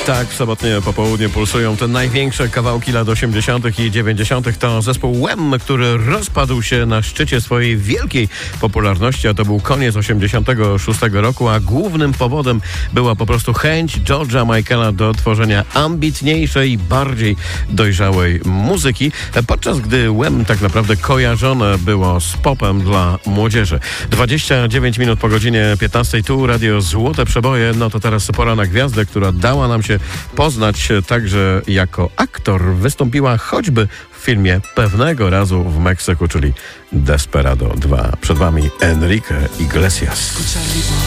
Tak, w sobotnie popołudnie pulsują te największe kawałki lat 80. i 90. To zespół Wham, który rozpadł się na szczycie swojej wielkiej popularności, a to był koniec 86 roku, a głównym powodem była po prostu chęć George'a Michaela do tworzenia ambitniejszej i bardziej dojrzałej muzyki, podczas gdy Wham tak naprawdę kojarzone było z popem dla młodzieży. 29 minut po godzinie 15, tu Radio Złote Przeboje. No to teraz pora na gwiazdę, która dała nam się poznać także jako aktor. Wystąpiła choćby w filmie Pewnego razu w Meksyku, czyli Desperado 2. Przed wami Enrique Iglesias.